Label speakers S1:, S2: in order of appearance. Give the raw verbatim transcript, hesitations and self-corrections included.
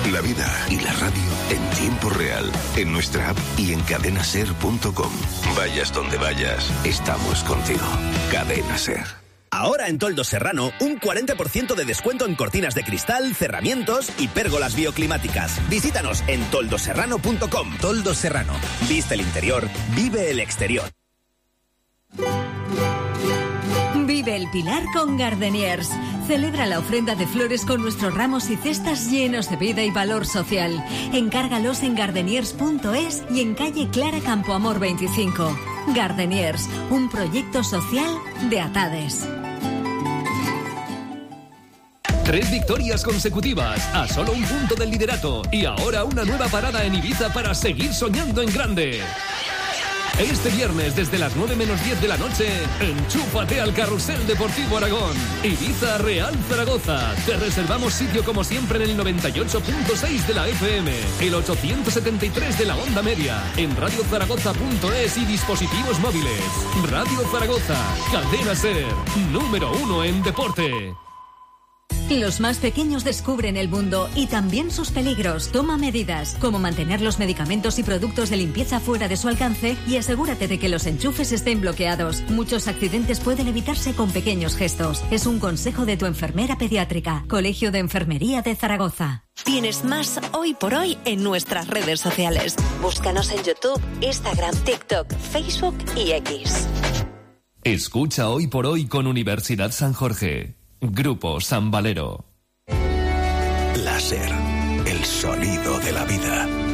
S1: La vida y la radio en tiempo real, en nuestra app y en cadena ser punto com. Vayas donde vayas, estamos contigo. Cadena Ser.
S2: Ahora en Toldos Serrano, un cuarenta por ciento de descuento en cortinas de cristal, cerramientos y pérgolas bioclimáticas. Visítanos en toldos serrano punto com. Toldos Serrano. Viste el interior, vive el exterior.
S3: Vive el Pilar con Gardeniers. Celebra la ofrenda de flores con nuestros ramos y cestas llenos de vida y valor social. Encárgalos en gardeniers punto es y en calle Clara Campoamor veinticinco. Gardeniers, un proyecto social de Atades.
S4: Tres victorias consecutivas, a solo un punto del liderato y ahora una nueva parada en Ibiza para seguir soñando en grande. Este viernes, desde las nueve menos diez de la noche, enchúfate al Carrusel Deportivo Aragón. Ibiza Real Zaragoza. Te reservamos sitio como siempre en el noventa y ocho punto seis de la F M, el ochocientos setenta y tres de la onda media, en radio zaragoza punto es y dispositivos móviles. Radio Zaragoza, Cadena Ser, número uno en deporte.
S3: Los más pequeños descubren el mundo y también sus peligros. Toma medidas, como mantener los medicamentos y productos de limpieza fuera de su alcance y asegúrate de que los enchufes estén bloqueados. Muchos accidentes pueden evitarse con pequeños gestos. Es un consejo de tu enfermera pediátrica. Colegio de Enfermería de Zaragoza.
S5: Tienes más Hoy por Hoy en nuestras redes sociales. Búscanos en YouTube, Instagram, TikTok, Facebook y X.
S4: Escucha Hoy por Hoy con Universidad San Jorge. Grupo San Valero.
S1: Láser, el sonido de la vida.